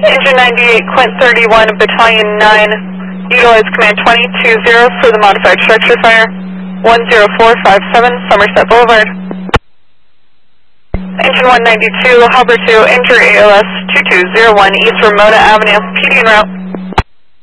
Engine 98, Quint 31, Battalion 9, utilize command 2020 for the modified structure fire, 10457 Somerset Boulevard. Engine 192, Hopper 2, enter ALS 2201 East Ramona Avenue, PD en route.